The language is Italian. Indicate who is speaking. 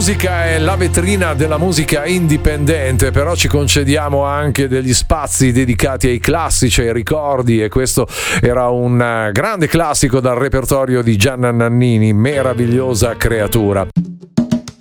Speaker 1: musica è la vetrina della musica indipendente, però ci concediamo anche degli spazi dedicati ai classici, ai ricordi, e questo era un grande classico dal repertorio di Gianna Nannini, Meravigliosa creatura.